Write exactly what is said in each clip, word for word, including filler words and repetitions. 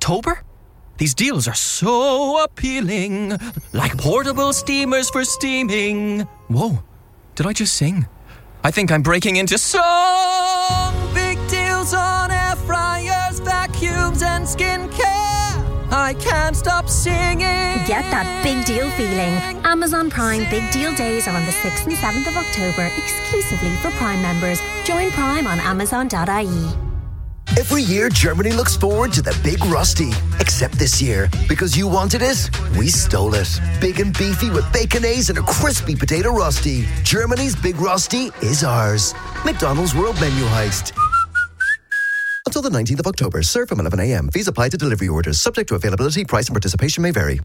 October? These deals are so appealing, like portable steamers for steaming. Whoa, did I just sing? I think I'm breaking into song. Big deals on air fryers, vacuums and skincare. I can't stop singing. Get that big deal feeling. Amazon Prime Big Deal Days are on the sixth and seventh of October, exclusively for Prime members. Join Prime on amazon dot I E. Every year, Germany looks forward to the Big Rusty. Except this year, because you wanted it, we stole it. Big and beefy with baconaise and a crispy potato rusty. Germany's Big Rusty is ours. McDonald's World Menu Heist. Until the nineteenth of October. Serve from eleven a.m. Fees apply to delivery orders. Subject to availability, price and participation may vary.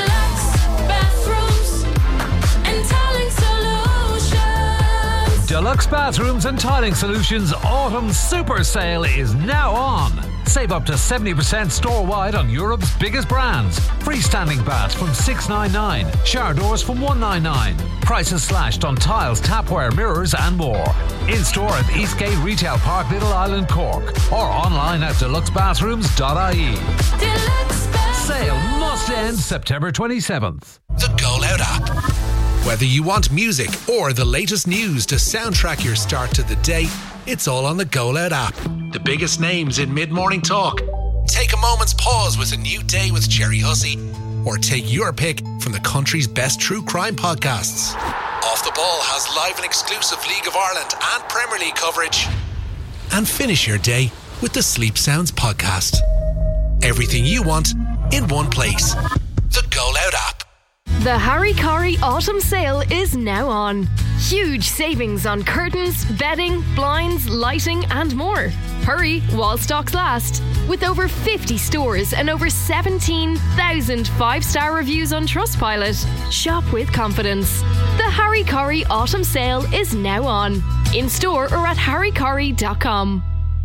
Deluxe Bathrooms and Tiling Solutions Autumn Super Sale is now on. Save up to seventy percent store-wide on Europe's biggest brands. Freestanding baths from six ninety-nine, shower doors from one ninety-nine. Prices slashed on tiles, tapware, mirrors and more. In-store at Eastgate Retail Park, Little Island, Cork. Or online at deluxe bathrooms dot I E. Deluxe Sale must end September twenty-seventh. The Go Loud app. Whether you want music or the latest news to soundtrack your start to the day, it's all on the Go Loud app. The biggest names in mid-morning talk. Take a moment's pause with a new day with Jerry Hussey. Or take your pick from the country's best true crime podcasts. Off the Ball has live and exclusive League of Ireland and Premier League coverage. And finish your day with the Sleep Sounds podcast. Everything you want in one place. The Go Loud app. The Harry Corrie Autumn Sale is now on. Huge savings on curtains, bedding, blinds, lighting and more. Hurry while stocks last. With over fifty stores and over seventeen thousand five-star reviews on Trustpilot. Shop with confidence. The Harry Corrie Autumn Sale is now on. In store or at harry corrie dot com.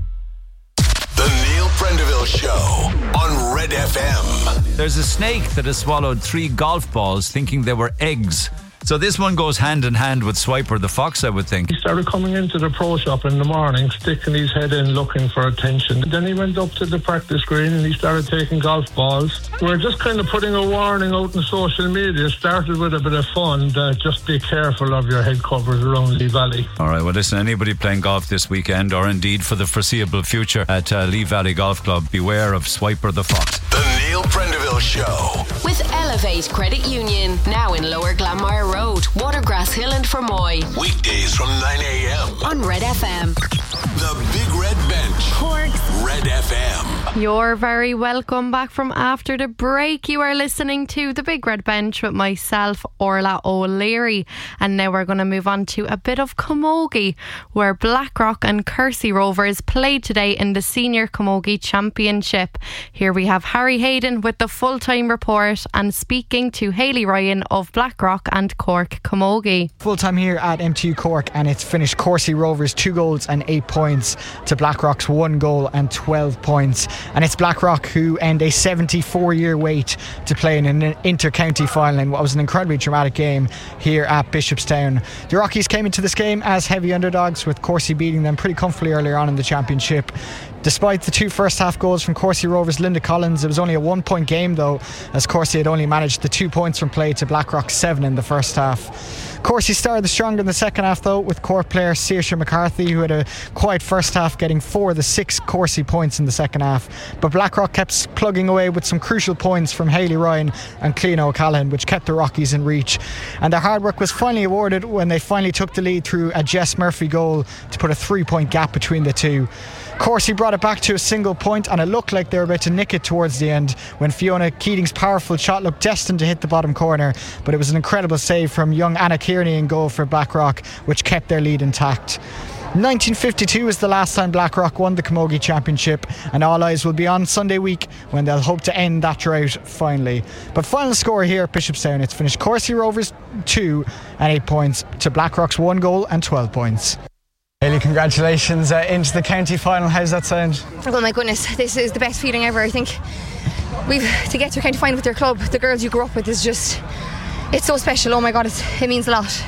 The Neil Prendeville Show on Red F M. There's a snake that has swallowed three golf balls thinking they were eggs. So this one goes hand in hand with Swiper the fox, I would think. He started coming into the pro shop in the morning, sticking his head in looking for attention. Then he went up to the practice green and he started taking golf balls. We're just kind of putting a warning out in social media. Started with a bit of fun. That just be careful of your head covers around Lee Valley. All right, well listen, anybody playing golf this weekend or indeed for the foreseeable future at uh, Lee Valley Golf Club, beware of Swiper the fox. The Neil Prendeville Show. With Elevate Credit Union, now in Lower Glanmire Road, Watergrass Hill and Fermoy. Weekdays from nine a.m. on Red F M. The Big Red Bench. Cork's Red F M. You're very welcome back from after the break. You are listening to The Big Red Bench with myself, Orla O'Leary. And now we're going to move on to a bit of camogie, where Blackrock and Kersey Rovers played today in the Senior Camogie Championship. Here we have Harry Hayden with the full-time report and speaking to Hayley Ryan of Blackrock and Cork Camogie. Full time here at M T U Cork, and it's finished Kersey Rovers two goals and eight points to Blackrock's one goal and twelve points. And it's Blackrock who end a seventy-four year wait to play in an inter-county final in what was an incredibly dramatic game here at Bishopstown. The Rockies came into this game as heavy underdogs, with Kersey beating them pretty comfortably earlier on in the championship. Despite the two first half goals from Kersey Rovers' Linda Collins, it was only a one point game though, as Kersey had only managed the two points from play to Blackrock's seven in the first half. Kersey started stronger in the second half though, with Cork player Saoirse McCarthy, who had a quiet first half, getting four of the six Kersey points in the second half. But Blackrock kept plugging away with some crucial points from Hayley Ryan and Clean O'Callaghan, which kept the Rockies in reach. And their hard work was finally awarded when they finally took the lead through a Jess Murphy goal to put a three point gap between the two. Kersey brought it back to a single point, and it looked like they were about to nick it towards the end when Fiona Keating's powerful shot looked destined to hit the bottom corner, but it was an incredible save from young Anna Kearney in goal for Blackrock, which kept their lead intact. nineteen fifty-two was the last time Blackrock won the Camogie Championship, and all eyes will be on Sunday week when they'll hope to end that drought finally. But final score here at Bishopstown, it's finished Kersey Rovers two and eight points to Blackrock's one goal and twelve points. Hayley, congratulations uh, into the county final. How's that sound? Oh my goodness, this is the best feeling ever. I think we've to get to a county final with your club, the girls you grew up with, is just, it's so special. Oh my god, it's, it means a lot.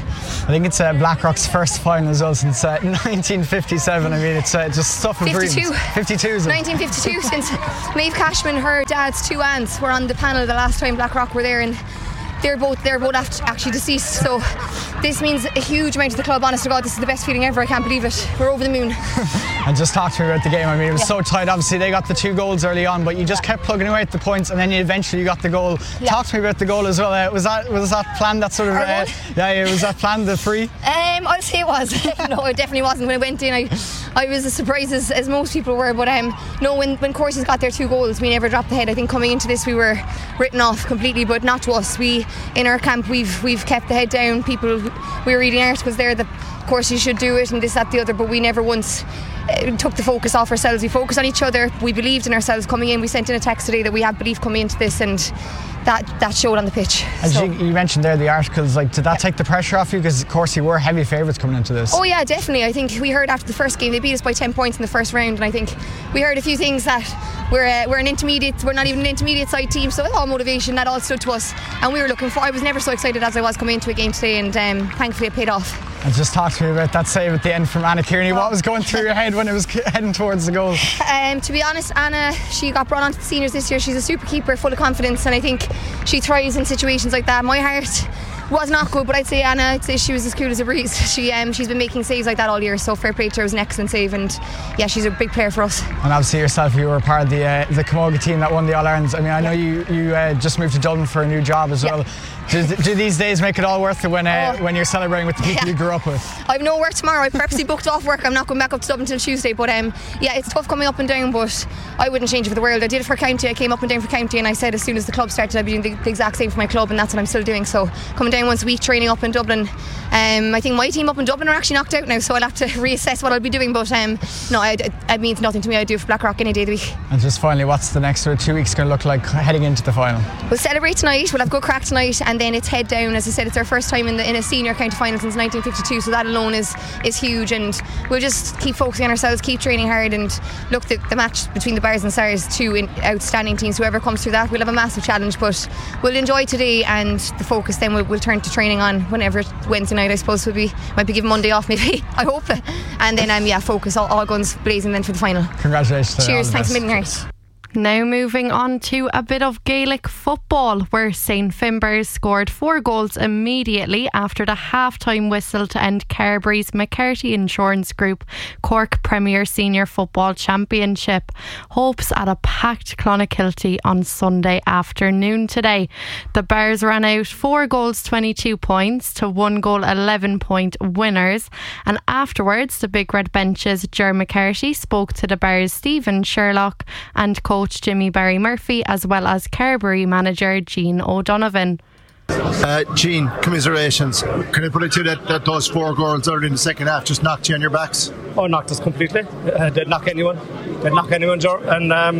I think it's uh, Blackrock's first final as well since uh, nineteen fifty-seven. I mean, it's uh, just stuff of dreams. fifty-two. fifty-two, is it? nineteen fifty-two, since Maeve Cashman, her dad's two aunts, were on the panel the last time Blackrock were there, and they're both they're both actually deceased. So this means a huge amount to the club. Honest to God, this is the best feeling ever. I can't believe it. We're over the moon. And just talk to me about the game. I mean, it was yeah. so tight. Obviously, they got the two goals early on, but you just kept plugging away at the points, and then you eventually got the goal. Yeah. Talk to me about the goal as well. Uh, was that was that planned? That sort of uh, yeah, yeah. Was that planned? The free? Um, I'll say it was. No, it definitely wasn't. When it went in, I, I was as surprised as, as most people were. But um, no, when when Corsi's got their two goals, we never dropped the head. I think coming into this, we were written off completely, but not to us. We in our camp, we've we've kept the head down. People, we were reading articles there that Corsi should do it and this, that, the other, but we never once uh, took the focus off ourselves. We focused on each other. We believed in ourselves coming in. We sent in a text today that we have belief coming into this, and that that showed on the pitch. As so. you, you mentioned there the articles, like did that yeah. take the pressure off you? Because of course you were heavy favourites coming into this. Oh yeah, definitely. I think we heard after the first game they beat us by ten points in the first round, and I think we heard a few things that we're uh, we're an intermediate, we're not even an intermediate side team, so all motivation, that all stood to us, and we were looking for. I was never so excited as I was coming into a game today, and um, thankfully it paid off. And just talk to me about that save at the end from Anna Kearney. What was going through your head when it was heading towards the goal? Um, to be honest, Anna, she got brought onto the seniors this year. She's a super keeper, full of confidence, and I think she thrives in situations like that. My heart was not good, but I'd say Anna, I'd say she was as cool as a breeze. She um, she's been making saves like that all year, so fair play to her. It was an excellent save, and yeah, she's a big player for us. And obviously yourself, you were part of the uh, the Camogie team that won the All Irelands. I mean, I know you you uh, just moved to Dublin for a new job as well. Do, do these days make it all worth it when uh, oh. when you're celebrating with the people yeah. you grew up with? I have no work tomorrow. I purposely booked off work. I'm not going back up to Dublin until Tuesday, but um, yeah, it's tough coming up and down, but I wouldn't change it for the world. I did it for county. I came up and down for county, and I said as soon as the club started I'd be doing the, the exact same for my club, and that's what I'm still doing. So coming down once a week, training up in Dublin. Um, I think my team up in Dublin are actually knocked out now, so I'll have to reassess what I'll be doing, but um, no, it, it means nothing to me. I do it for Blackrock any day of the week. And just finally, what's the next sort of two weeks going to look like heading into the final? We'll celebrate tonight, we'll have good crack tonight, and then it's head down. As I said, it's our first time in, the, in a senior county final since nineteen fifty-two, so that alone is is huge, and we'll just keep focusing on ourselves, keep training hard, and look, the, the match between the Bars and Stars, two in, outstanding teams. Whoever comes through that, we'll have a massive challenge, but we'll enjoy today, and the focus then we'll, we'll turn to training on whenever Wednesday night, I suppose, will be. Might be given Monday off maybe, I hope, and then um, yeah, focus all, all guns blazing then for the final. Congratulations. Cheers, thanks a million, Harris. Now moving on to a bit of Gaelic football, where Saint Finbarrs scored four goals immediately after the half-time whistle to end Carberry's McCarthy Insurance Group Cork Premier Senior Football Championship. Hopes at a packed Clonakilty on Sunday afternoon today. The Bars ran out four goals twenty-two points to one goal eleven point winners, and afterwards the Big Red Bench's Ger McCarthy spoke to the Bars' Stephen Sherlock and coach Jimmy Barry Murphy, as well as Carberry manager Jean O'Donovan. Uh, Jean, commiserations. Can I put it to you that, that those four goals early in the second half just knocked you on your backs? Oh, knocked us completely. Uh, they'd knock anyone. They'd knock anyone, and um,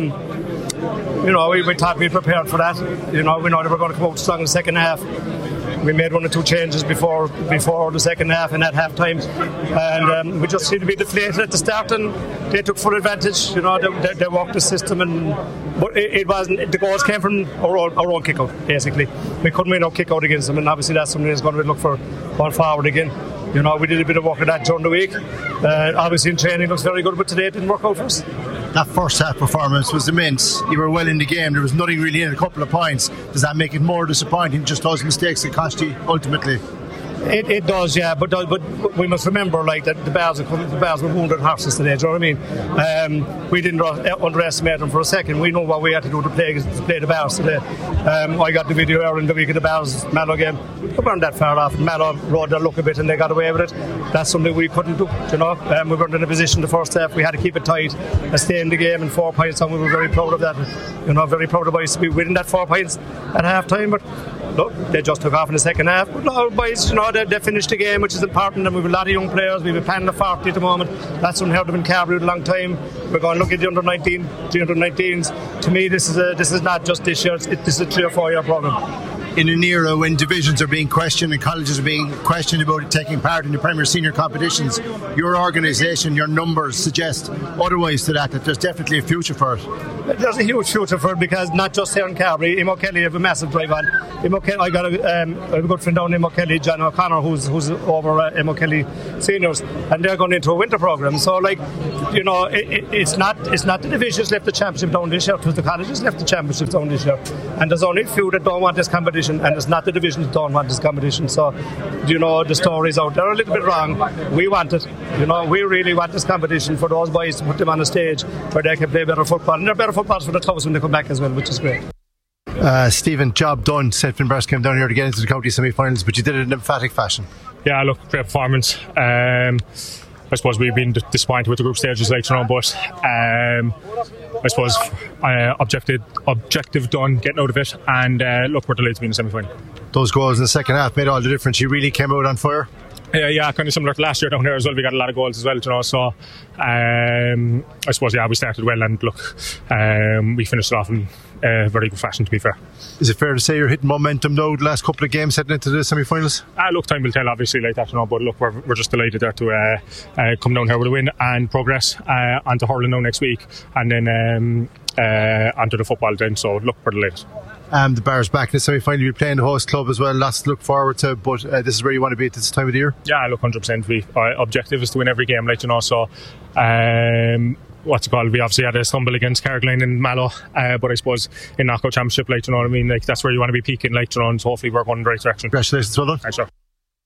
you know, we, we thought we'd prepared for that. You know, we know they were going to come out strong in the second half. We made one or two changes before before the second half and at half time, and um, we just seemed to be deflated at the start, and they took full advantage. You know, they, they, they walked the system, and but it, it wasn't. The goals came from our own, our own kick out. Basically, we couldn't win our kick out against them, and obviously that's something that's going to look for going forward again. You know, we did a bit of work on that during the week. Uh, obviously in training looks very good, but today it didn't work out for us. That first half performance was immense. You were well in the game. There was nothing really in it, a couple of points. Does that make it more disappointing, just those mistakes that cost you ultimately? It, it does, yeah, but but we must remember, like, that the Bears, the Bears were wounded horses today. Do you know what I mean? Um, we didn't underestimate them for a second. We know what we had to do to play to play the Bears today. Um, I got the video earlier in the week of the Bears Mallow game. We weren't that far off. Mallow rode their luck a bit and they got away with it. That's something we couldn't do. You know, um, we weren't in a position the first half. We had to keep it tight and stay in the game. And four points on, we were very proud of that. You know, very proud of us to be winning that four points at half time, but. Look, they just took off in the second half. But no, boys, you know, they, they finished the game, which is important. And we have a lot of young players. We have a panel of forty at the moment. That's unheard of in Carberry a long time. We're going to look at the under nineteen, the under nineteens. To me, this is a, this is not just this year. It, this is a three or four year program. in an era when divisions are being questioned and colleges are being questioned about taking part in the Premier Senior competitions, your organisation, your numbers suggest otherwise to that, that there's definitely a future for it. There's a huge future for it, because not just here in Carbery, Imo Kelly have a massive drive on. Imo Kelly, I got a, um, I have a good friend down in Imo Kelly, John O'Connor, who's who's over uh, Imo Kelly Seniors, and they're going into a winter programme. So, like, you know, it, it, it's not it's not the divisions left the championship down this year, it was the colleges left the championship down this year. And there's only a few that don't want this competition, and it's not the divisions that don't want this competition. So, you know, the stories out there are a little bit wrong. We want it. You know, we really want this competition for those boys, to put them on a stage where they can play better football. And they're better footballers for the clubs when they come back as well, which is great. Uh, Stephen, job done. Saint Finbarrs came down here to get into the county semi-finals, but you did it in emphatic fashion. Yeah, look, great performance. Um, I suppose we've been disappointed with the group stages later on, but um, I suppose uh, objective, objective done, getting out of it, and uh, look, we're delighted to be in the semi-final. Those goals in the second half made all the difference. You really came out on fire. Yeah, yeah, kind of similar to last year down here as well. We got a lot of goals as well, you know. So um, I suppose, yeah, we started well, and look, um, we finished it off in uh, very good fashion, to be fair. Is it fair to say you're hitting momentum now the last couple of games heading into the semi-finals? Ah, look, time will tell, obviously, like that, you know. But look, we're we're just delighted there to uh, uh, come down here with a win and progress uh, onto hurling now next week, and then um, uh, onto the football then. So look, we're delighted. Um, the Bars back in the semi-final. You're playing the host club as well. Lots to look forward to, but uh, this is where you want to be at this time of the year. Yeah, look, one hundred percent. We our objective is to win every game, like, you know. So, um, what's it called? We obviously had a stumble against Carrigaline and Mallow, uh, but I suppose in knockout championship, like, you know what I mean. Like, that's where you want to be peaking, like, you know. And so hopefully we're going in the right direction. Congratulations, well done. Thanks, sir.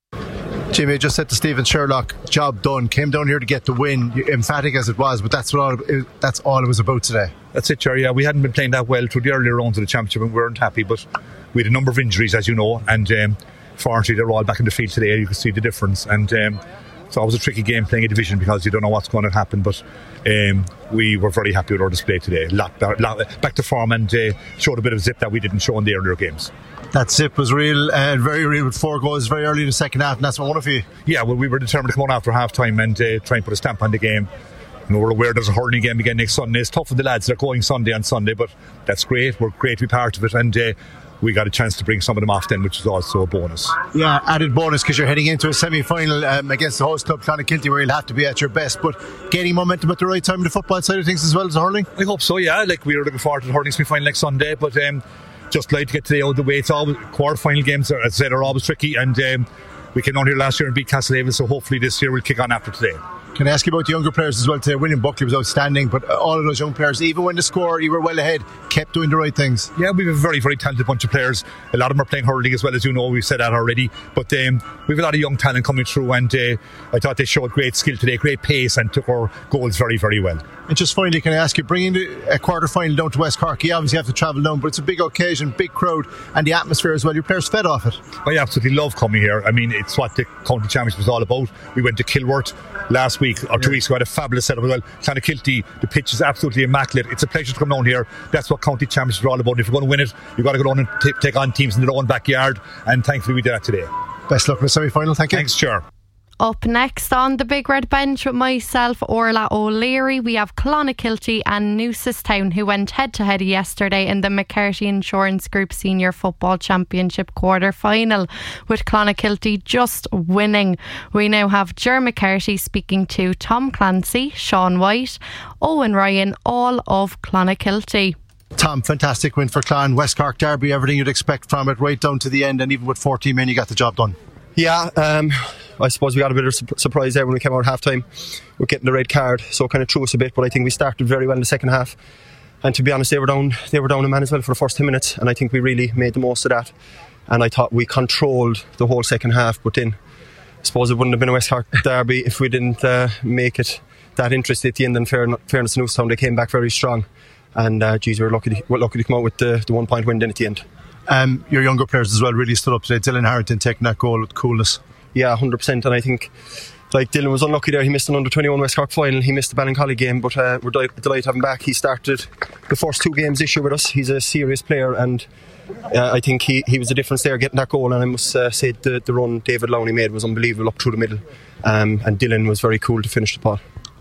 Jimmy just said to Stephen Sherlock, job done. Came down here to get the win, emphatic as it was, but that's what all, that's all it was about today. That's it, Jerry. Yeah, we hadn't been playing that well through the earlier rounds of the championship, and we weren't happy, but we had a number of injuries, as you know, and um, fortunately they're all back in the field today. You can see the difference, and um, it's always a tricky game playing a division because you don't know what's going to happen, but um, we were very happy with our display today. Lot, lot, back to form, and uh, showed a bit of zip that we didn't show in the earlier games. That zip was real, and uh, very real, with four goals very early in the second half, and that's what one of you. Yeah, well, we were determined to come on after half time and uh, try and put a stamp on the game. You know, we're aware there's a hurling game again next Sunday. It's tough for the lads. They're going Sunday on Sunday, but that's great. We're great to be part of it, and uh, we got a chance to bring some of them off then, which is also a bonus. Yeah, added bonus because you're heading into a semi-final um, against the host club Clonakilty, where you'll have to be at your best, but gaining momentum at the right time in the football side of things as well as the hurling. I hope so. Yeah, like, we were looking forward to the hurling semi-final next Sunday, but um, just like to get today out of the way. It's always quarter-final games, as I said, are always tricky, and um, we came down here last year and beat Castlehaven, so hopefully this year we'll kick on after today. Can I ask you about the younger players as well today? William Buckley was outstanding, but all of those young players, even when the score, you were well ahead, kept doing the right things. Yeah, we have a very, very talented bunch of players. A lot of them are playing hurling as well, as you know, we've said that already, but um, we have a lot of young talent coming through, and uh, I thought they showed great skill today, great pace, and took our goals very, very well. And just finally, can I ask you, bringing a quarter final down to West Cork, you obviously have to travel down, but it's a big occasion, big crowd, and the atmosphere as well. Your players fed off it. I absolutely love coming here. I mean, it's what the county championship is all about. We went to Kilworth last week or two yeah. weeks ago, had a fabulous setup as well. Clonakilty, the pitch is absolutely immaculate. It's a pleasure to come down here. That's what county championship is all about. If you're going to win it, you've got to go down and t- take on teams in their own backyard, and thankfully we did that today. Best luck in the semi-final. Thank you. Thanks, sure. Up next on the Big Red Bench with myself, Orla O'Leary, we have Clonakilty and Newcestown, who went head to head yesterday in the McCarthy Insurance Group Senior Football Championship quarter final, with Clonakilty just winning. We now have Ger McCarthy speaking to Tom Clancy, Sean White, Owen Ryan, all of Clonakilty. Tom, fantastic win for Clon, West Cork derby, everything you'd expect from it right down to the end, and even with fourteen men you got the job done. Yeah, um, I suppose we got a bit of su- surprise there when we came out at half time with getting the red card, so it kind of threw us a bit, but I think we started very well in the second half, and to be honest they were down they were down a man as well for the first ten minutes, and I think we really made the most of that, and I thought we controlled the whole second half, but then I suppose it wouldn't have been a West Cork derby if we didn't uh, make it that interesting at the end. In fair, fairness to Newcestown, they came back very strong, and uh, geez, we were lucky to, we were lucky to come out with the, the one point win then at the end. Um, your younger players as well really stood up today. Dylan Harrington taking that goal with coolness. Yeah, one hundred percent, and I think like Dylan was unlucky there. He missed an under twenty-one West Cork final. He missed the Ballincollig game, but uh, we're del- delighted to have him back. He started the first two games this year with us. He's a serious player, and uh, I think he, he was a difference there getting that goal, and I must uh, say the, the run David Lowney made was unbelievable up through the middle, um, and Dylan was very cool to finish the ball.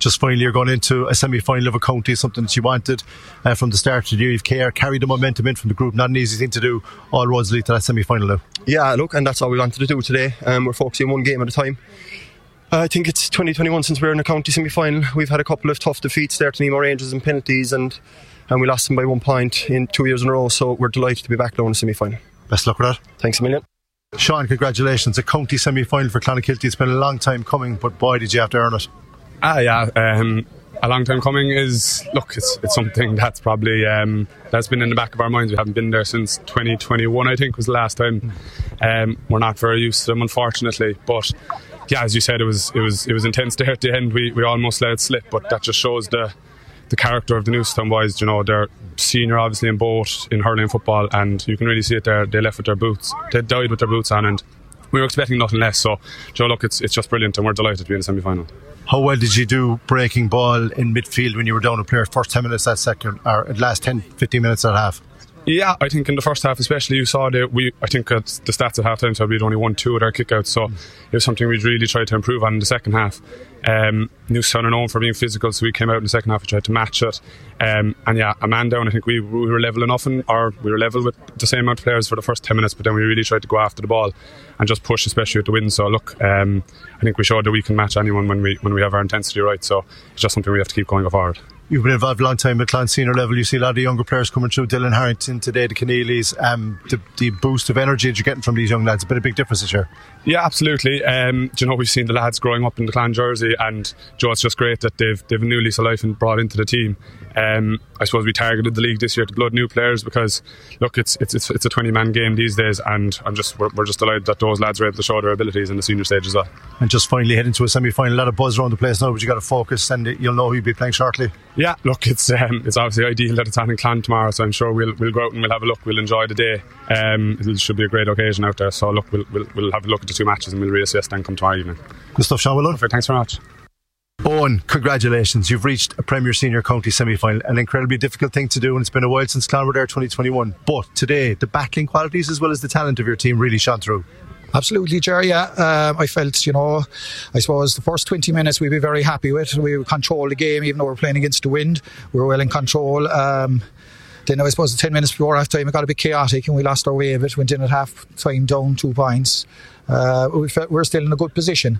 Just finally, you're going into a semi-final of a county, something that you wanted uh, from the start of the year. You've carried the momentum in from the group. Not an easy thing to do. All roads lead to that semi-final now. Yeah, look, and that's all we wanted to do today. Um, we're focusing one game at a time. Uh, I think it's twenty twenty-one since we were in a county semi-final. We've had a couple of tough defeats there to Nemo Rangers and penalties, and and we lost them by one point in two years in a row. So we're delighted to be back now in the semi-final. Best luck with that. Thanks a million. Sean, congratulations. A county semi-final for Clonakilty. It's been a long time coming, but boy, did you have to earn it. Ah, yeah. Um, a long time coming is, look, it's it's something that's probably um, that's been in the back of our minds. We haven't been there since twenty twenty-one, I think, was the last time. Um, we're not very used to them, unfortunately. But yeah, as you said, it was it was it was intense there at the end. We we almost let it slip, but that just shows the the character of the Newcestown boys. You know, they're senior, obviously, in both in hurling and football, and you can really see it there. They left with their boots. They died with their boots on, and we were expecting nothing less. So, Joe, look, it's it's just brilliant, and we're delighted to be in the semi-final. How well did you do breaking ball in midfield when you were down a player? First ten minutes, that second, or last ten, fifteen minutes at half? Yeah, I think in the first half especially, you saw that we, I think at the stats at half time said we'd only won two of our kickouts, so mm. it was something we'd really tried to improve on in the second half. Um, Newcestown are known for being physical, so we came out in the second half and tried to match it. Um, and yeah, a man down, I think we, we were level enough, in, or we were level with the same amount of players for the first ten minutes, but then we really tried to go after the ball and just push, especially with the wind. So look, um, I think we showed that we can match anyone when we when we have our intensity right, so it's just something we have to keep going forward. You've been involved a long time at Clan senior level. You see a lot of younger players coming through. Dylan Harrington today, the Keneallys. Um, the, the boost of energy that you're getting from these young lads, a bit of a big difference this year. Yeah, absolutely. Um, do you know, we've seen the lads growing up in the Clan jersey, and Joe, it's just great that they've they've a new lease of life and brought into the team. Um, I suppose we targeted the league this year to blood new players because look, it's it's it's, it's a twenty man game these days, and I'm just we're, we're just delighted that those lads are able to show their abilities in the senior stage as well. And just finally heading to a semi-final, a lot of buzz around the place now, but you got to focus, and you'll know who you'll be playing shortly. Yeah, look, it's um, it's obviously ideal that it's on in Clan tomorrow, so I'm sure we'll we'll go out and we'll have a look. We'll enjoy the day. Um, it should be a great occasion out there. So look, we'll we'll, we'll have a look at the two matches and we'll reassess then come tomorrow evening. Good stuff, Sean. Well done. Perfect. Thanks very much. Owen, congratulations. You've reached a Premier Senior County semi-final, an incredibly difficult thing to do, and it's been a while since Clan were there twenty twenty-one. But today, the battling qualities as well as the talent of your team really shone through. Absolutely, Jerry. Yeah, um, I felt, you know, I suppose the first twenty minutes we'd be very happy with. We controlled the game, even though we were playing against the wind. We were well in control. Um, then I suppose the ten minutes before half time it got a bit chaotic and we lost our way of it. Went in at half time down two points. Uh, we felt we were still in a good position.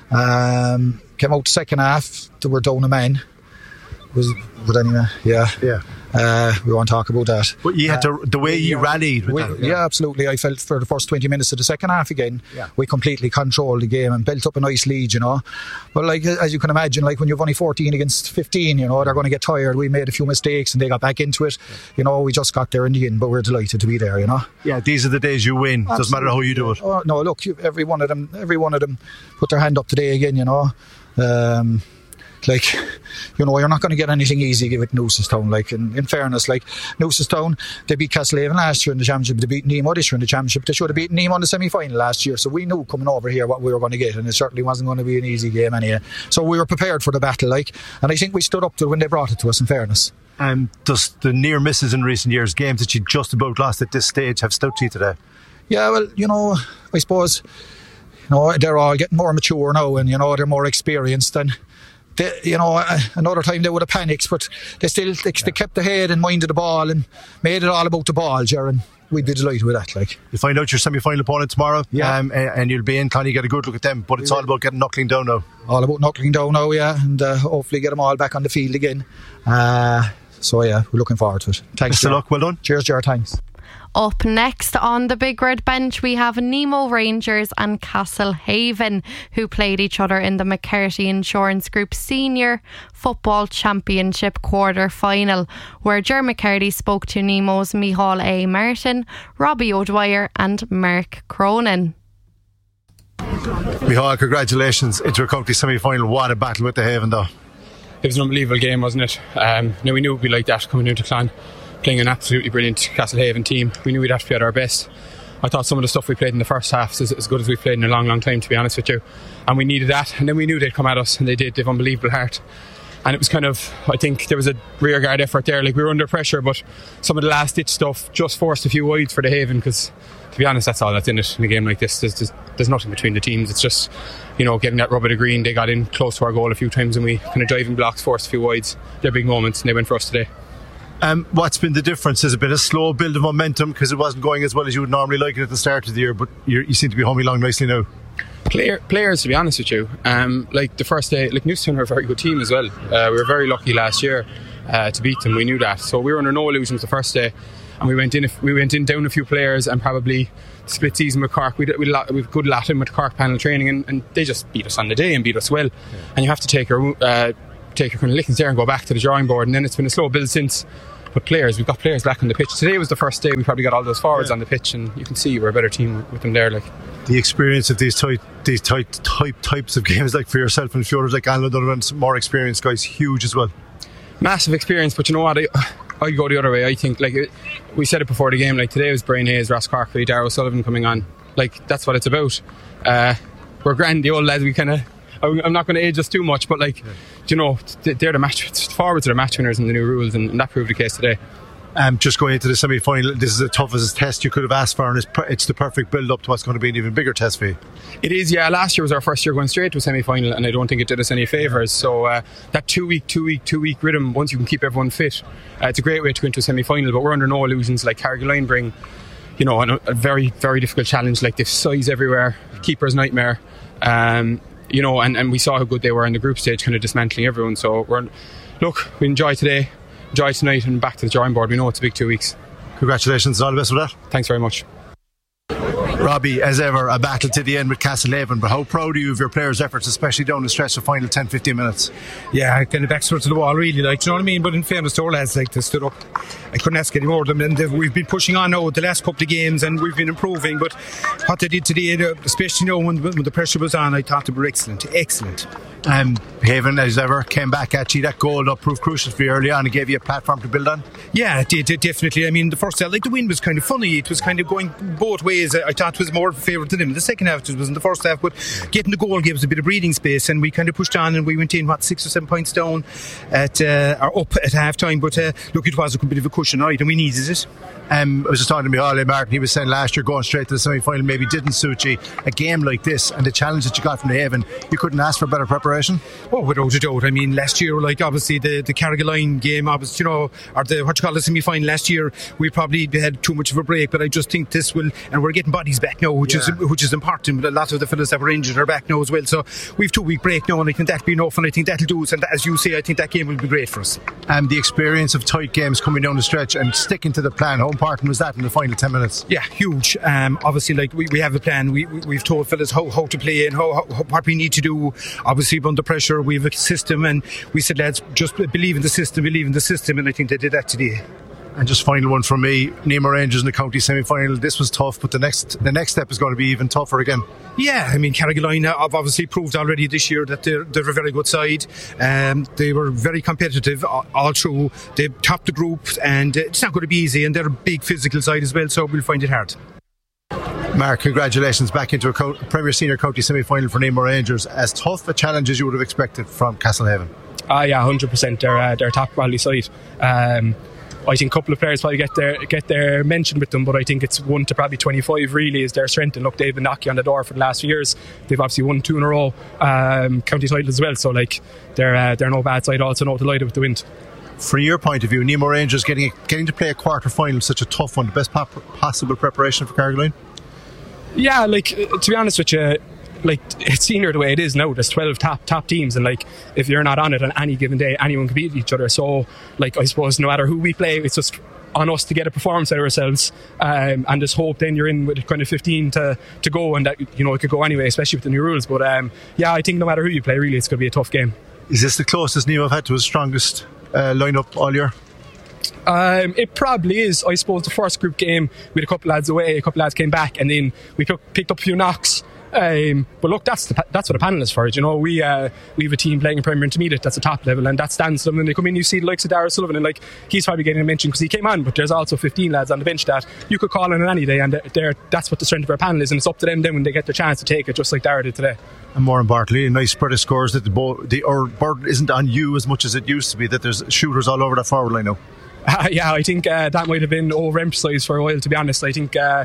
Um, came out the second half, they were down a man. Was but anyway, yeah, yeah. Uh, we won't talk about that. But you had to, the way you yeah, rallied. With we, that, yeah. yeah, absolutely. I felt for the first twenty minutes of the second half again, yeah. we completely controlled the game and built up a nice lead, you know. But like as you can imagine, like when you've only fourteen against fifteen, you know, they're going to get tired. We made a few mistakes and they got back into it. Yeah. You know, we just got there in the end, but we're delighted to be there, you know. Yeah, these are the days you win. Absolutely. Doesn't matter how you do it. Oh, no, look, you, every one of them, every one of them put their hand up today again, you know. Um, Like, you know, you're not going to get anything easy with Newcestown. Like, in, in fairness, like, Newcestown, they beat Castlehaven last year in the championship. They beat Nemo this year in the championship. They should have beaten Nemo in the semi-final last year. So we knew coming over here what we were going to get, and it certainly wasn't going to be an easy game anyway. So we were prepared for the battle, like, and I think we stood up to it when they brought it to us, in fairness. Um, does the near misses in recent years, games that you just about lost at this stage, have stood to you today? Yeah, well, you know, I suppose, you know, they're all getting more mature now, and, you know, they're more experienced, and They, you know, another time they would have panicked, but they still they, they kept the head and minded the ball and made it all about the ball, Jaron. We'd be delighted with that. Like, you find out your semi-final opponent tomorrow, yeah, um, and, and you'll be in. Can you get a good look at them? But it's all about getting knuckling down now. All about knuckling down now, yeah, and uh, hopefully get them all back on the field again. Uh, so yeah, we're looking forward to it. Thanks. Best of luck. Well done. Cheers, Jared. Thanks. Up next on the Big Red Bench, we have Nemo Rangers and Castlehaven, who played each other in the McCarthy Insurance Group Senior Football Championship quarter final, where Ger McCarthy spoke to Nemo's Micheál A. Martin, Robbie O'Dwyer and Mark Cronin. Micheál, congratulations into a county semi-final. What a battle with the Haven, though. It was an unbelievable game, wasn't it? Um, now we knew it would be like that coming into Clan, playing an absolutely brilliant Castlehaven team. We knew we'd have to be at our best. I thought some of the stuff we played in the first half is as good as we've played in a long, long time, to be honest with you. And we needed that. And then we knew they'd come at us, and they did. They've unbelievable heart. And it was kind of, I think there was a rear guard effort there. Like, we were under pressure, but some of the last ditch stuff just forced a few wides for the Haven, because, to be honest, that's all that's in it in a game like this. There's, there's, there's nothing between the teams. It's just, you know, getting that rub of the green. They got in close to our goal a few times and we kind of diving blocks, forced a few wides. They're big moments and they went for us today. Um, what's been the difference? Has it been a slow build of momentum because it wasn't going as well as you would normally like it at the start of the year, but you're, you seem to be humming along nicely now? Player, players, to be honest with you, um, like the first day, like Newcestown are a very good team as well. Uh, we were very lucky last year uh, to beat them. We knew that, so we were under no illusions the first day, and we went in. We went in down a few players, and probably split season with Cork. We we we good Latin with Cork panel training, and, and they just beat us on the day and beat us well. Yeah. And you have to take your uh, take your kind of lickings there and go back to the drawing board. And then it's been a slow build since. But players, we've got players back on the pitch. Today was the first day we probably got all those forwards yeah. on the pitch, and you can see we're a better team with them there. Like the experience of these type, these type, type types of games, like for yourself and a few others, like Alan Donovan, more experienced guys, huge as well. Massive experience, but you know what? I, I go the other way. I think, like it, we said it before the game. Like today was Brian Hayes, Ross Corkley, Darragh O'Sullivan coming on. Like that's what it's about. Uh, we're grand, the old lads. We kind of. I'm not going to age us too much, but like, yeah. you know, they're the match forwards are the match winners in the new rules, and, and that proved the case today. Um, just going into the semi-final, this is the toughest test you could have asked for, and it's, it's the perfect build-up to what's going to be an even bigger test for you. It is, yeah. Last year was our first year going straight to a semi-final, and I don't think it did us any favours. So uh, that two-week, two-week, two-week rhythm, once you can keep everyone fit, uh, it's a great way to go into a semi-final. But we're under no illusions. Like Carrigaline bring, you know, a, a very, very difficult challenge. Like they've size everywhere, keeper's nightmare. Um, You know, and, and we saw how good they were in the group stage, kind of dismantling everyone. So we're look, we enjoy today, enjoy tonight, and back to the drawing board. We know it's a big two weeks. Congratulations, all the best with that. Thanks very much. Robbie, as ever, a battle to the end with Castlehaven, but how proud are you of your players' efforts, especially down the stretch of final ten fifteen minutes? Yeah, kind of back to the wall, really, like, you know what I mean? But in fairness to our lads, like, they stood up. I couldn't ask any more of them, and we've been pushing on now the last couple of games, and we've been improving. But what they did today, especially you know, when, when the pressure was on, I thought they were excellent, excellent. Um, Haven, as ever, came back at you. That goal that proved crucial for you early on and gave you a platform to build on. Yeah, it did, definitely. I mean, the first half, like the wind was kind of funny. It was kind of going both ways. I thought it was more favourable to them. The second half it was in the first half, but getting the goal gave us a bit of breathing space, and we kind of pushed on, and we went in what six or seven points down at uh, or up at half time. But uh, look, it was a bit of a cushion, right, and we needed it. Um, I was just talking to Micheál Martin. He was saying last year going straight to the semi-final maybe didn't suit you. A game like this and the challenge that you got from the Haven, you couldn't ask for better preparation. Oh, without a doubt. I mean, last year, like obviously the the Carrigaline game, obviously, you know, or the what you call the semi-final last year, we probably had too much of a break. But I just think this will, and we're getting bodies back now, which yeah. is which is important. But a lot of the fellas that were injured are back now as well. So we've two week break now, and I think that'll be enough. And I think that'll do us. And as you say, I think that game will be great for us. And the experience of tight games coming down the stretch and sticking to the plan, how important was that in the final ten minutes? Yeah, huge. Um, obviously, like we, we have a plan. We, we we've told fellas how, how to play and how, how what we need to do. Obviously, under pressure, we have a system, and we said, lads, just believe in the system, believe in the system, and I think they did that today. And just final one from me, Nemo Rangers in the county semi-final. This was tough, but the next the next step is going to be even tougher again. Yeah, I mean, Carrigaline have obviously proved already this year that they're, they're a very good side. Um, they were very competitive all, all through. They topped the group, and it's not going to be easy, and they're a big physical side as well, so we'll find it hard. Mark, congratulations back into a co- Premier Senior County semi-final for Nemo Rangers. As tough a challenge as you would have expected from Castlehaven. Ah, uh, yeah, one hundred percent. They're, uh, they're a top quality side. Um, I think a couple of players probably get their get their mention with them, but I think it's one to probably twenty-five really is their strength. And look, they've been knocking on the door for the last few years. They've obviously won two in a row, um, county titles as well. So like they're uh, they're no bad side. Also, not delighted with the win. From your point of view, Nemo Rangers getting getting to play a quarter final, such a tough one, the best possible preparation for Carrigaline. Yeah, like to be honest with you, like it's senior the way it is now. There's twelve top top teams, and like if you're not on it on any given day, anyone can beat each other. So like I suppose no matter who we play, it's just on us to get a performance out of ourselves, um, and just hope then you're in with kind of fifteen to, to go, and that you know it could go anyway, especially with the new rules. But um, yeah, I think no matter who you play, really, it's going to be a tough game. Is this the closest Nemo have had to his strongest uh, lineup all year? Um, it probably is. I suppose the first group game we had a couple lads away, a couple lads came back, and then we took, picked up a few knocks. Um, but look, that's the, that's what a panel is for. You know, we uh, we have a team playing in Premier Intermediate that's a top level, and that stands them. And they come in, you see the likes of Darragh Sullivan, and like he's probably getting a mention because he came on. But there's also fifteen lads on the bench that you could call on any day, and they're, that's what the strength of our panel is. And it's up to them then when they get their chance to take it, just like Darragh did today. And more importantly, a nice spread of scores that the bo- the or burden isn't on you as much as it used to be. That there's shooters all over that forward line now. Uh, yeah, I think uh, that might have been overemphasised for a while. To be honest, I think. Uh,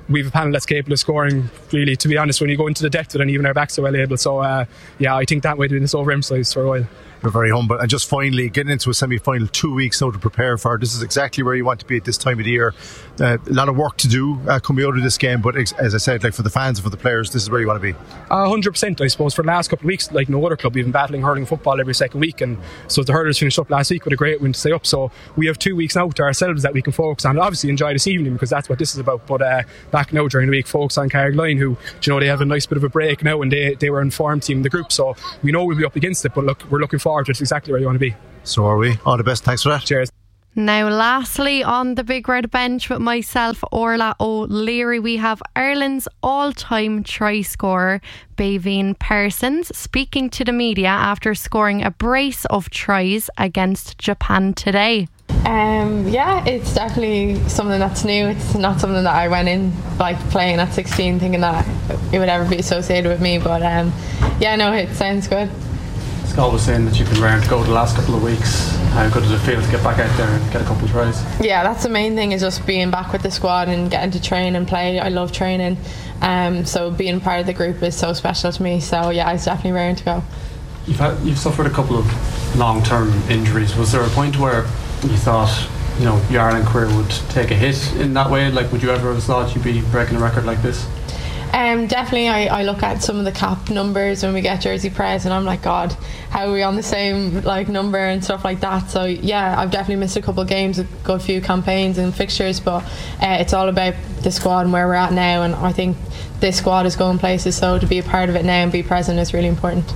we have a panel that's capable of scoring, really, to be honest, when you go into the depth of it, and even our backs are well able. So, uh, yeah, I think that might have been this overemphasised for a while. You're very humble. And just finally, getting into a semi-final two weeks now to prepare for, this is exactly where you want to be at this time of the year. Uh, a lot of work to do uh, coming out of this game, but ex- as I said, like for the fans and for the players, this is where you want to be. A hundred percent, I suppose. For the last couple of weeks, like no other club, we've been battling hurling football every second week, and so the hurlers finished up last week with a great win to stay up. So we have two weeks now to ourselves that we can focus on. Obviously, enjoy this evening because that's what this is about. But uh, back now during the week, focus on Carrigaline, who, you know, they have a nice bit of a break now, and they they were an form team in the group, so we know we'll be up against it. But look, we're looking forward to it. It's exactly where you want to be. So are we. All the best. Thanks for that. Cheers. Now, lastly, on the Big Red Bench with myself, Orla O'Leary, we have Ireland's all-time try scorer, Baveen Parsons, speaking to the media after scoring a brace of tries against Japan today. Um, yeah, it's definitely something that's new. It's not something that I went in like playing at sixteen thinking that it would ever be associated with me. But um, yeah, no, it sounds good. Scott was saying that you've been raring to go the last couple of weeks. How good does it feel to get back out there and get a couple of tries? Yeah, that's the main thing, is just being back with the squad and getting to train and play. I love training, um, so being part of the group is so special to me. So yeah, it's definitely raring to go. You've had, you've suffered a couple of long-term injuries. Was there a point where you thought, you know, your Ireland career would take a hit in that way? Like, would you ever have thought you'd be breaking a record like this? Um, definitely, I, I look at some of the cap numbers when we get jersey press, and I'm like, God, how are we on the same like number and stuff like that? So yeah, I've definitely missed a couple of games, a good few campaigns and fixtures, but uh, it's all about the squad and where we're at now, and I think this squad is going places, so to be a part of it now and be present is really important.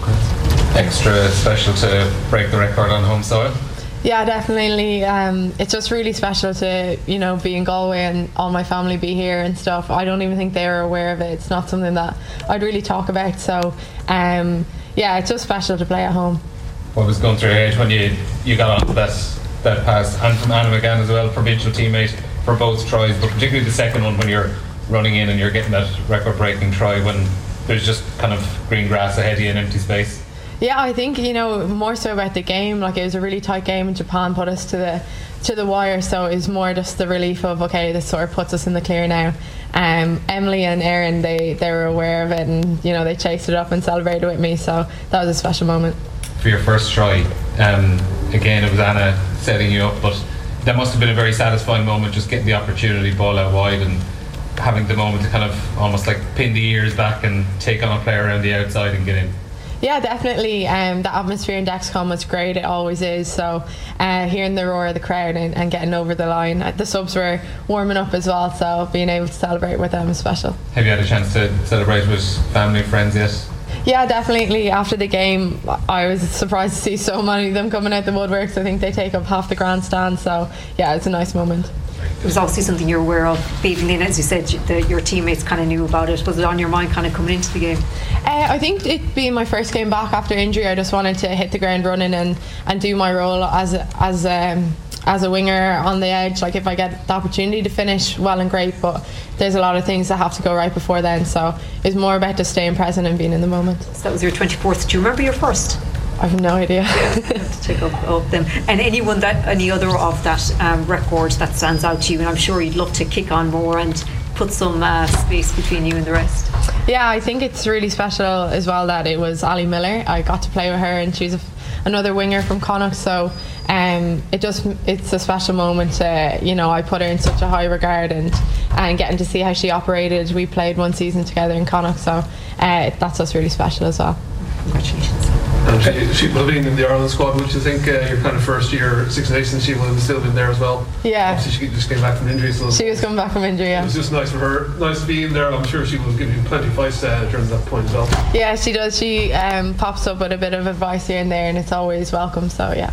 Extra special to break the record on home soil? Yeah, definitely. Um, it's just really special to, you know, be in Galway and all my family be here and stuff. I don't even think they were aware of it. It's not something that I'd really talk about. So, um, yeah, it's just special to play at home. What was going through your head when you, you got onto that, that pass? And from Anna McGann as well, provincial teammate for both tries, but particularly the second one when you're running in and you're getting that record-breaking try when there's just kind of green grass ahead of you and empty space. Yeah, I think, you know, more so about the game. Like, it was a really tight game, and Japan put us to the to the wire, so it was more just the relief of, okay, this sort of puts us in the clear now. Um, Emily and Erin, they, they were aware of it, and, you know, they chased it up and celebrated with me, so that was a special moment. For your first try, um, again, it was Anna setting you up, but that must have been a very satisfying moment, just getting the opportunity, ball out wide, and having the moment to kind of almost like pin the ears back and take on a player around the outside and get in. Yeah, definitely. Um, the atmosphere in Dexcom was great. It always is. So uh, hearing the roar of the crowd and, and getting over the line, the subs were warming up as well, so being able to celebrate with them was special. Have you had a chance to celebrate with family and friends yet? Yeah, definitely. After the game, I was surprised to see so many of them coming out the woodworks. I think they take up half the grandstand, so yeah, it's a nice moment. It was obviously something you're aware of, Baveen, as you said, the, your teammates kind of knew about it. Was it on your mind kind of coming into the game? Uh, I think it being my first game back after injury, I just wanted to hit the ground running and, and do my role as a, as um, as a winger on the edge. Like, if I get the opportunity to finish, well and great, but there's a lot of things that have to go right before then, so it's more about just staying present and being in the moment. So that was your twenty-fourth. Do you remember your first? I have no idea. To take up, up them. And anyone that, any other of that um, record that stands out to you, and I'm sure you'd love to kick on more and put some uh, space between you and the rest. Yeah, I think it's really special as well that it was Ali Miller. I got to play with her, and she's a, another winger from Connacht, so um, it just it's a special moment. To, you know, I put her in such a high regard, and and getting to see how she operated. We played one season together in Connacht, so uh, that's just really special as well. Congratulations. And she, she will have been in the Ireland squad, which I think uh, your kind of first year, Six Nations, she will have still been there as well. Yeah. Obviously, she just came back from injury. So she was coming back from injury, yeah. It was just nice for her, nice to be in there. I'm sure she will give you plenty of advice uh, during that point as well. Yeah, she does. She um, pops up with a bit of advice here and there, and it's always welcome, so yeah.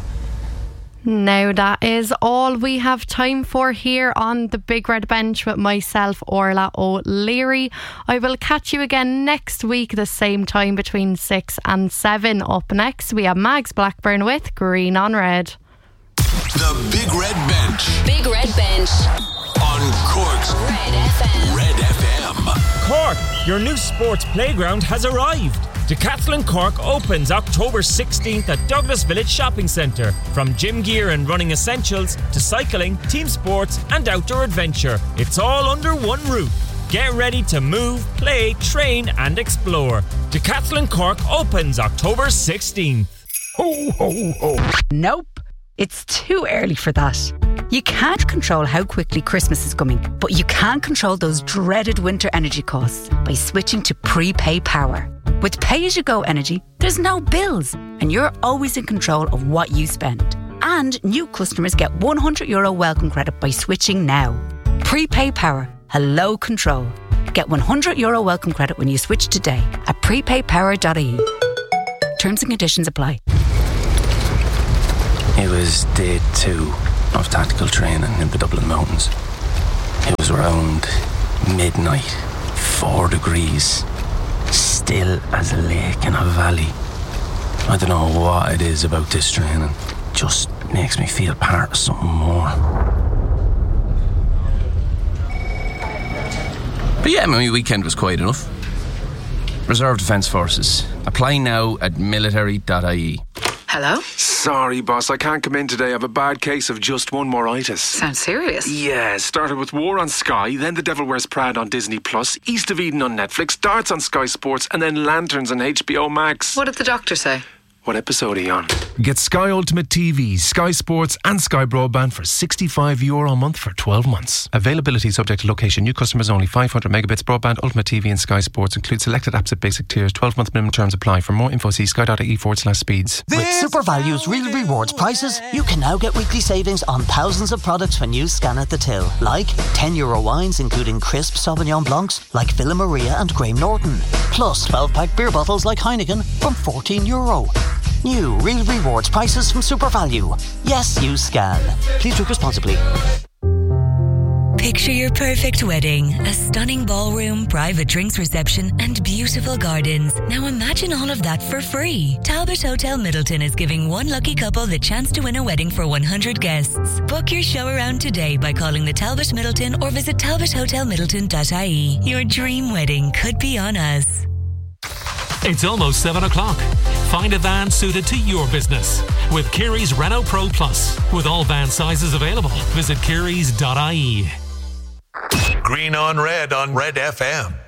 Now that is all we have time for here on the Big Red Bench with myself, Orla O'Leary. I will catch you again next week, the same time between six and seven. Up next, we have Mags Blackburn with Green on Red. The Big Red Bench. Big Red Bench. On Cork's Red F M. Red F M. Cork, your new sports playground has arrived. Decathlon Cork opens October sixteenth at Douglas Village Shopping Centre. From gym gear and running essentials to cycling, team sports and outdoor adventure, it's all under one roof. Get ready to move, play, train and explore. Decathlon Cork opens October sixteenth. Ho, ho, ho. Nope, it's too early for that. You can't control how quickly Christmas is coming, but you can control those dreaded winter energy costs by switching to Prepay Power. With pay-as-you-go energy, there's no bills, and you're always in control of what you spend. And new customers get one hundred euro welcome credit by switching now. Prepay Power. Hello control. Get one hundred euro welcome credit when you switch today at prepay power dot I E. Terms and conditions apply. It was day two of tactical training in the Dublin Mountains. It was around midnight, four degrees, still as a lake in a valley. I don't know what it is about this training. Just makes me feel part of something more. But yeah, my weekend was quiet enough. Reserve Defence Forces. Apply now at military dot I E. Hello? Sorry, boss, I can't come in today. I have a bad case of just one more-itis. Sounds serious. Yeah, started with War on Sky, then The Devil Wears Prada on Disney Plus, East of Eden on Netflix, Darts on Sky Sports, and then Lanterns on H B O Max. What did the doctor say? What episode are you on? Get Sky Ultimate T V, Sky Sports and Sky Broadband for sixty-five euro a month for twelve months. Availability subject to location. New customers only. five hundred megabits broadband, Ultimate T V and Sky Sports. Include selected apps at basic tiers. twelve month minimum terms apply. For more info see sky dot I E forward slash speeds. With SuperValue's Real Rewards prices, you can now get weekly savings on thousands of products when you scan at the till. Like ten euro wines including crisp Sauvignon Blancs like Villa Maria and Graham Norton. Plus twelve pack beer bottles like Heineken from fourteen euro. New Real Rewards prices from SuperValue. Yes, you scan. Please drink responsibly. Picture your perfect wedding. A stunning ballroom, private drinks reception and beautiful gardens. Now imagine all of that for free. Talbot Hotel Middleton is giving one lucky couple the chance to win a wedding for one hundred guests. Book your show around today by calling the Talbot Middleton or visit talbot hotel middleton dot I E. Your dream wedding could be on us. It's almost seven o'clock. Find a van suited to your business with Kerry's Renault Pro Plus. With all van sizes available, visit kerrys dot I E. Green on Red on Red F M.